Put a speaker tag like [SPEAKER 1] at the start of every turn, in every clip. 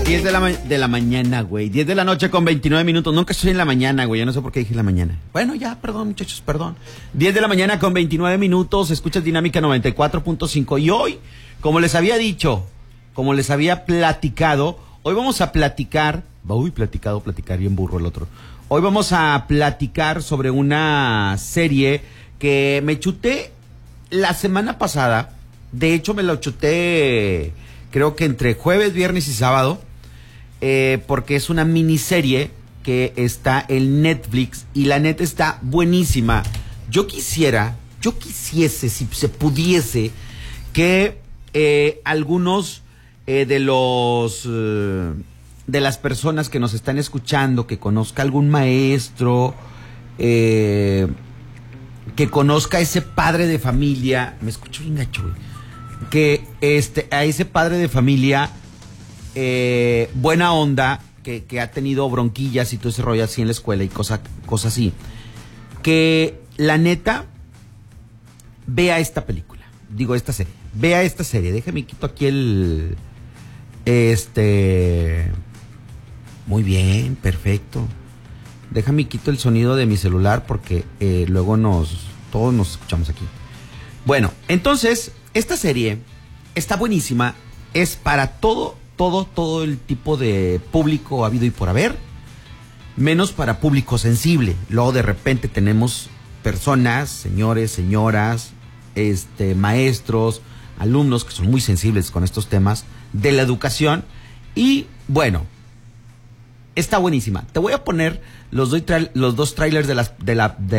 [SPEAKER 1] 10 de la mañana, güey. 10 de la noche con 29 minutos. Nunca estoy en la mañana, güey. Yo no sé por qué dije la mañana. Bueno, ya, perdón, muchachos, perdón. 10 de la mañana con 29 minutos. Escuchas Dinámica 94.5. Y hoy, como les había dicho, como les había platicado, hoy vamos a platicar. Uy, platicar bien burro el otro. Hoy vamos a platicar sobre una serie que me chuté la semana pasada. De hecho, me la chuté, creo que entre jueves, viernes y sábado, porque es una miniserie que está en Netflix y la neta está buenísima. Yo quisiese, si se pudiese, que algunos de las personas que nos están escuchando, que conozca algún maestro, que conozca a ese padre de familia, me escucho bien gacho, güey, que a ese padre de familia buena onda, que ha tenido bronquillas y todo ese rollo así en la escuela y cosas así, que la neta vea esta película, digo esta serie, vea esta serie. Déjame quito aquí muy bien, perfecto. Déjame quito el sonido de mi celular porque luego todos nos escuchamos aquí. Bueno, entonces, esta serie está buenísima. Es para todo el tipo de público habido y por haber, menos para público sensible. Luego de repente tenemos personas, señores, señoras, maestros, alumnos que son muy sensibles con estos temas de la educación. Y bueno, está buenísima. Te voy a poner los dos trailers de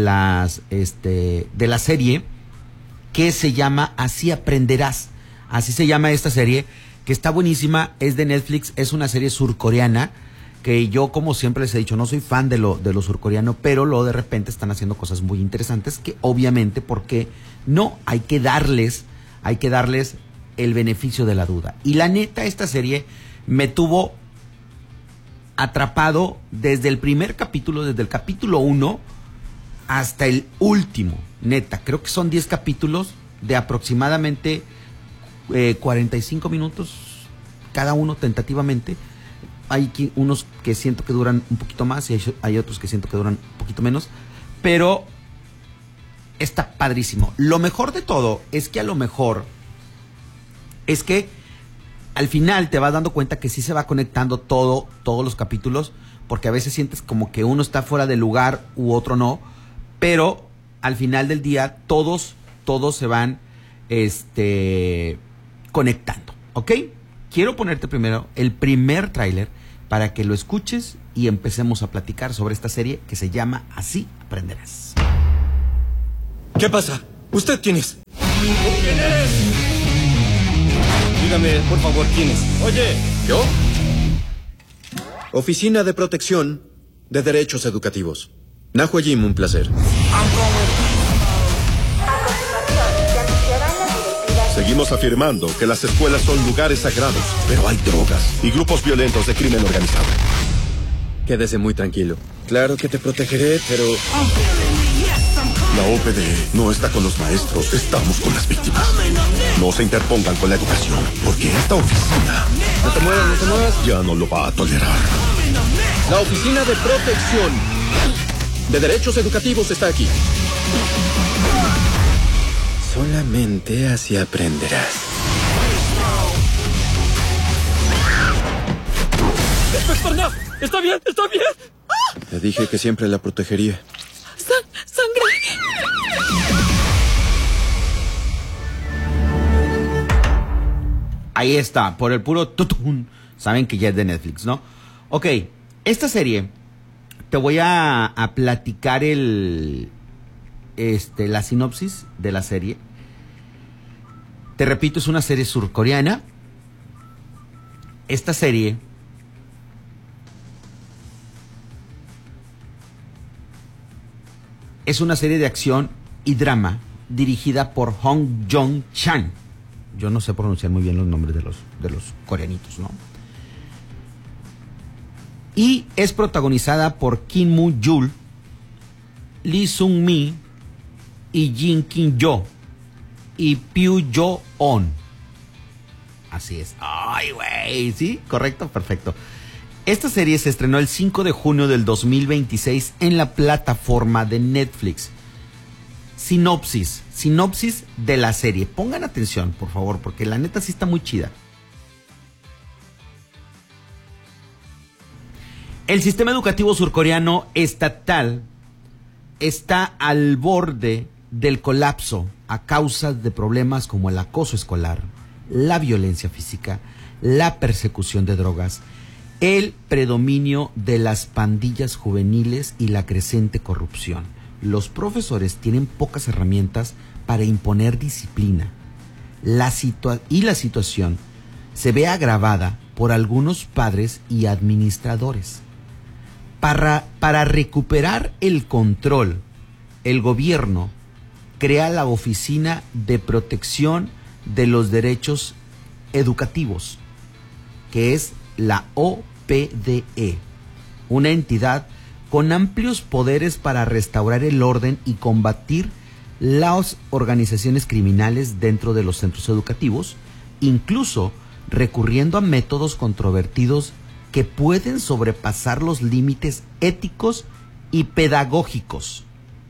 [SPEAKER 1] la serie, que se llama Así Aprenderás. Así se llama esta serie, que está buenísima, es de Netflix, es una serie surcoreana, que yo, como siempre les he dicho, no soy fan de lo surcoreano, pero luego de repente están haciendo cosas muy interesantes que obviamente, porque no, hay que darles el beneficio de la duda. Y la neta, esta serie me tuvo atrapado desde el primer capítulo, desde el capítulo 1 hasta el último. Neta, creo que son 10 capítulos de aproximadamente 45 minutos cada uno tentativamente. Hay unos que siento que duran un poquito más y hay otros que siento que duran un poquito menos, pero está padrísimo. Lo mejor de todo es que al final te vas dando cuenta que sí se va conectando todos los capítulos, porque a veces sientes como que uno está fuera de lugar u otro no, pero al final del día todos se van conectando, ¿ok? Quiero ponerte primero el primer tráiler para que lo escuches y empecemos a platicar sobre esta serie que se llama Así Aprenderás.
[SPEAKER 2] ¿Qué pasa? ¿Usted quién es? ¿Quién es? Dígame, por favor, ¿quién es? Oye, ¿yo?
[SPEAKER 3] Oficina de Protección de Derechos Educativos. Nahue Jim, un placer.
[SPEAKER 4] Seguimos afirmando que las escuelas son lugares sagrados, pero hay drogas y grupos violentos de crimen organizado.
[SPEAKER 3] Quédese muy tranquilo. Claro que te protegeré, pero...
[SPEAKER 4] La OPD no está con los maestros, estamos con las víctimas. No se interpongan con la educación, porque esta oficina...
[SPEAKER 3] No te muevas.
[SPEAKER 4] Ya no lo va a tolerar.
[SPEAKER 3] La Oficina de Protección de Derechos Educativos está aquí. Solamente así aprenderás.
[SPEAKER 2] ¡Está bien!
[SPEAKER 3] Te dije que siempre la protegería.
[SPEAKER 5] ¡Sangre!
[SPEAKER 1] Ahí está, por el puro tutun. Saben que ya es de Netflix, ¿no? Ok, esta serie, te voy a platicar la sinopsis de la serie. Te repito, es una serie surcoreana. Esta serie es una serie de acción y drama dirigida por Hong Jong-chan. Yo no sé pronunciar muy bien los nombres de los coreanitos, ¿no? Y es protagonizada por Kim Moo-yul, Lee Sung-mi y Jin Kim-yo y Pyu Jo-on. Así es. Ay, güey. ¿Sí? ¿Correcto? Perfecto. Esta serie se estrenó el 5 de junio del 2026 en la plataforma de Netflix. Sinopsis de la serie. Pongan atención, por favor, porque la neta sí está muy chida. El sistema educativo surcoreano estatal está al borde del colapso a causa de problemas como el acoso escolar, la violencia física, la persecución de drogas, el predominio de las pandillas juveniles y la creciente corrupción. Los profesores tienen pocas herramientas para imponer disciplina. La situación se ve agravada por algunos padres y administradores. Para recuperar el control, el gobierno crea la Oficina de Protección de los Derechos Educativos, que es la OPDE, una entidad con amplios poderes para restaurar el orden y combatir las organizaciones criminales dentro de los centros educativos, incluso recurriendo a métodos controvertidos que pueden sobrepasar los límites éticos y pedagógicos.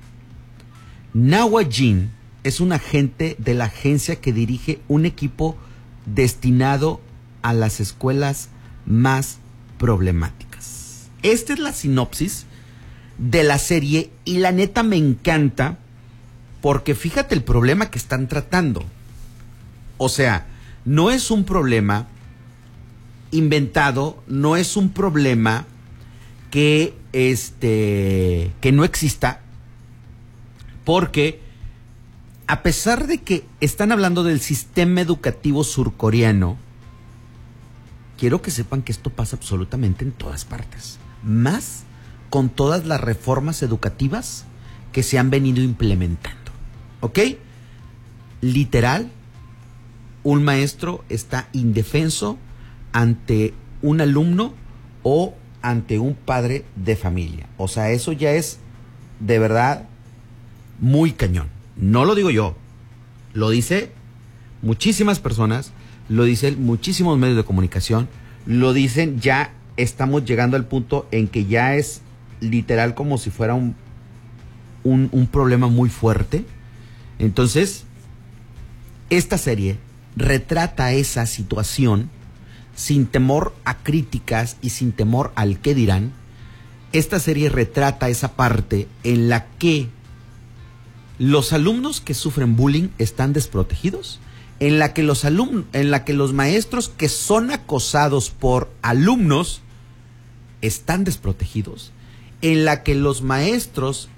[SPEAKER 1] Nawa Jin es un agente de la agencia que dirige un equipo destinado a las escuelas más problemáticas. Esta es la sinopsis de la serie y la neta me encanta porque fíjate el problema que están tratando. O sea, no es un problema inventado, no es un problema que no exista, porque a pesar de que están hablando del sistema educativo surcoreano, quiero que sepan que esto pasa absolutamente en todas partes, más con todas las reformas educativas que se han venido implementando, ¿ok? Literal, un maestro está indefenso ante un alumno o ante un padre de familia. O sea, eso ya es de verdad muy cañón. No lo digo yo, lo dice muchísimas personas, lo dicen muchísimos medios de comunicación, lo dicen, ya estamos llegando al punto en que ya es literal como si fuera un problema muy fuerte. Entonces, esta serie retrata esa situación sin temor a críticas y sin temor al qué dirán. Esta serie retrata esa parte en la que los alumnos que sufren bullying están desprotegidos, en la que los maestros que son acosados por alumnos están desprotegidos, en la que los maestros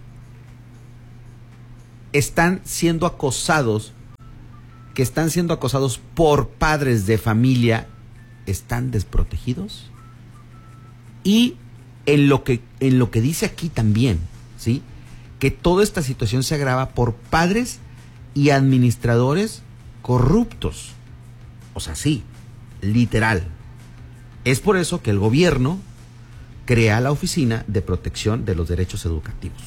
[SPEAKER 1] están siendo acosados, por padres de familia, están desprotegidos. Y en lo que dice aquí también, ¿sí?, que toda esta situación se agrava por padres y administradores corruptos. O sea, sí, literal. Es por eso que el gobierno crea la Oficina de Protección de los Derechos Educativos.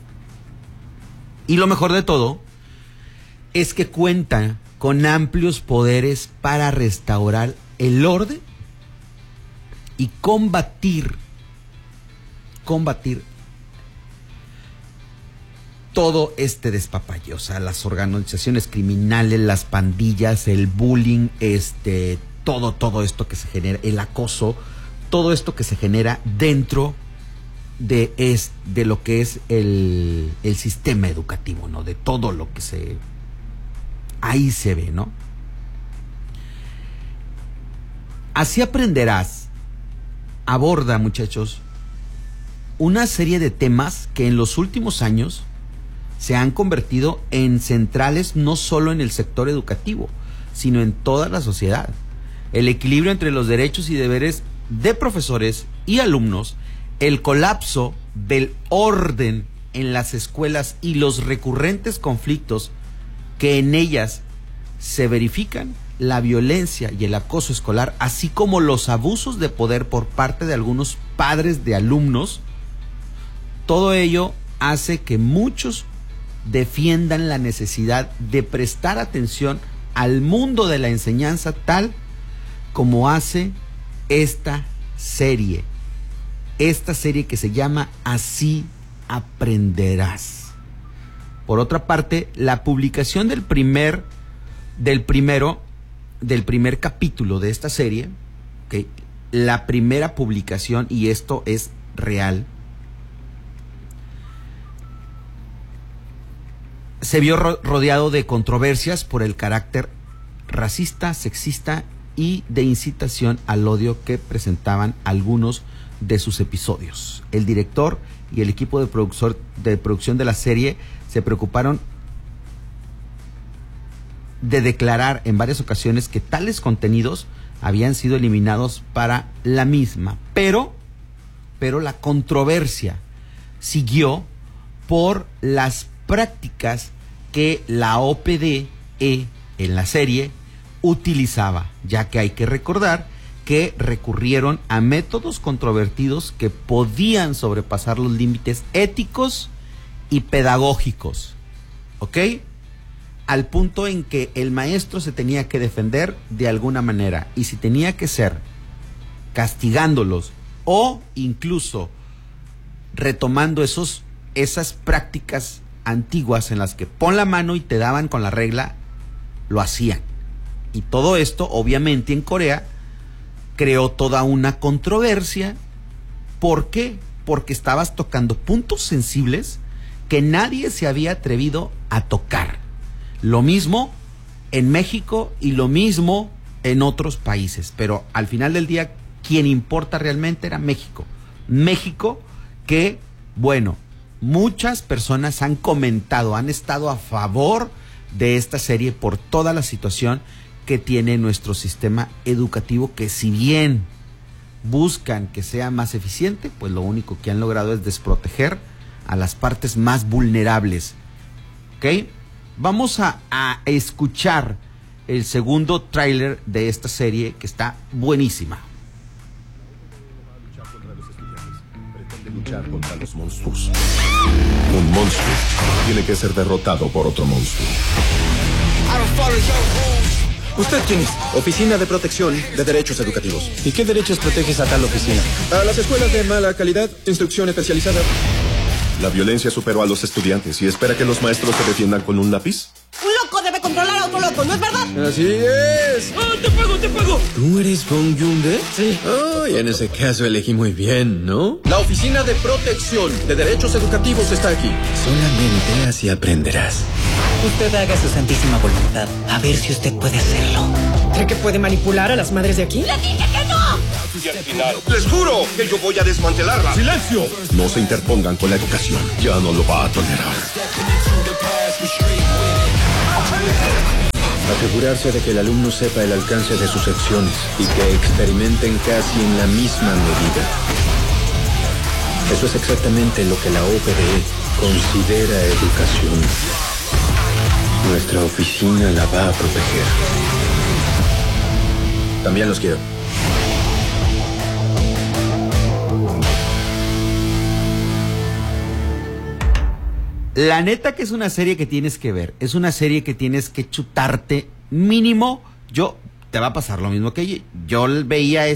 [SPEAKER 1] Y lo mejor de todo es que cuenta con amplios poderes para restaurar el orden y combatir todo este despapalle. O sea, las organizaciones criminales, las pandillas, el bullying, todo esto que se genera, el acoso, todo esto que se genera dentro de lo que es el sistema educativo, ¿no? De todo lo que ahí se ve, ¿no? Así aprenderás aborda, muchachos, una serie de temas que en los últimos años se han convertido en centrales no solo en el sector educativo, sino en toda la sociedad. El equilibrio entre los derechos y deberes de profesores y alumnos, el colapso del orden en las escuelas y los recurrentes conflictos que en ellas se verifican, la violencia y el acoso escolar, así como los abusos de poder por parte de algunos padres de alumnos, todo ello hace que muchos defiendan la necesidad de prestar atención al mundo de la enseñanza tal como hace esta serie que se llama Así Aprenderás. Por otra parte, la publicación del primer capítulo de esta serie, ¿okay? La primera publicación, y esto es real, se vio rodeado de controversias por el carácter racista, sexista y de incitación al odio que presentaban algunos de sus episodios. El director y el equipo de producción de la serie se preocuparon de declarar en varias ocasiones que tales contenidos habían sido eliminados para la misma, pero la controversia siguió por las prácticas que la OPDE en la serie utilizaba, ya que hay que recordar que recurrieron a métodos controvertidos que podían sobrepasar los límites éticos y pedagógicos, ¿ok? Al punto en que el maestro se tenía que defender de alguna manera, y si tenía que ser castigándolos o incluso retomando esas prácticas antiguas en las que pon la mano y te daban con la regla, lo hacían. Y todo esto, obviamente, en Corea creó toda una controversia. ¿Por qué? Porque estabas tocando puntos sensibles que nadie se había atrevido a tocar. Lo mismo en México y lo mismo en otros países. Pero al final del día, quien importa realmente era México. México que, bueno, muchas personas han comentado, han estado a favor de esta serie por toda la situación que tiene nuestro sistema educativo, que si bien buscan que sea más eficiente, pues lo único que han logrado es desproteger a las partes más vulnerables. ¿Ok? Vamos a escuchar el segundo tráiler de esta serie, que está buenísima.
[SPEAKER 4] Pretende luchar contra los monstruos. Un monstruo tiene que ser derrotado por otro monstruo.
[SPEAKER 2] ¿Usted quién es?
[SPEAKER 3] Oficina de Protección de Derechos Educativos.
[SPEAKER 2] ¿Y qué derechos proteges a tal oficina?
[SPEAKER 3] A las escuelas de mala calidad, instrucción especializada.
[SPEAKER 4] La violencia superó a los estudiantes y espera que los maestros se defiendan con un lápiz.
[SPEAKER 5] Un loco debe controlar a otro loco, ¿no es verdad?
[SPEAKER 3] Así es.
[SPEAKER 2] ¡Ah, te pago, te pago!
[SPEAKER 3] ¿Tú eres Bong Joon-de?
[SPEAKER 2] Sí.
[SPEAKER 3] Ay, en ese caso elegí muy bien, ¿no? La Oficina de Protección de Derechos Educativos está aquí. Solamente así aprenderás.
[SPEAKER 6] Usted haga su santísima voluntad. A ver si usted puede hacerlo.
[SPEAKER 5] ¿Cree que puede manipular a las madres de aquí? ¡Le dije que no!
[SPEAKER 4] Y al final, les juro que yo voy a desmantelarla. ¡Silencio! No se interpongan con la educación. Ya no lo va a tolerar.
[SPEAKER 3] Asegurarse de que el alumno sepa el alcance de sus secciones y que experimenten casi en la misma medida. Eso es exactamente lo que la OPDE considera educación. Nuestra oficina la va a proteger. También los quiero.
[SPEAKER 1] La neta que es una serie que tienes que ver. Es una serie que tienes que chutarte mínimo. Te va a pasar lo mismo que yo veía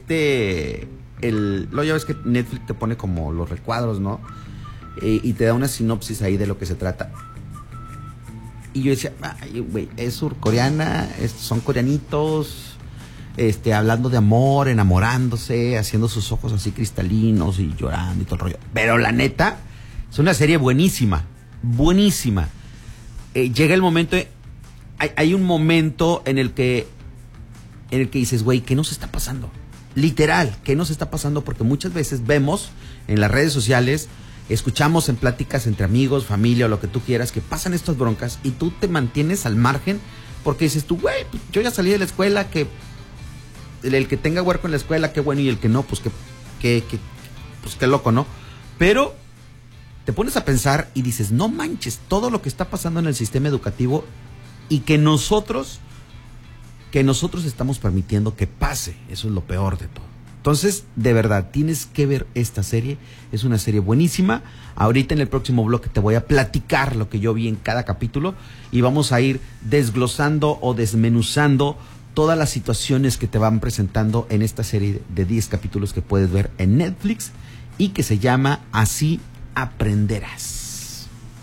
[SPEAKER 1] lo ya ves que Netflix te pone como los recuadros, ¿no? Y te da una sinopsis ahí de lo que se trata. Y yo decía, ay, güey, es surcoreana, son coreanitos, hablando de amor, enamorándose, haciendo sus ojos así cristalinos y llorando y todo el rollo. Pero la neta, es una serie buenísima, buenísima. Llega el momento, hay un momento en el que dices, güey, ¿qué nos está pasando? Literal, ¿qué nos está pasando? Porque muchas veces vemos en las redes sociales, escuchamos en pláticas entre amigos, familia o lo que tú quieras, que pasan estas broncas y tú te mantienes al margen porque dices tú, güey, yo ya salí de la escuela, que el que tenga huerco en la escuela, qué bueno, y el que no, pues qué loco, ¿no? Pero te pones a pensar y dices, no manches, todo lo que está pasando en el sistema educativo y que nosotros estamos permitiendo que pase. Eso es lo peor de todo. Entonces, de verdad, tienes que ver esta serie. Es una serie buenísima. Ahorita en el próximo bloque te voy a platicar lo que yo vi en cada capítulo y vamos a ir desglosando o desmenuzando todas las situaciones que te van presentando en esta serie de 10 capítulos que puedes ver en Netflix y que se llama Así Aprenderás.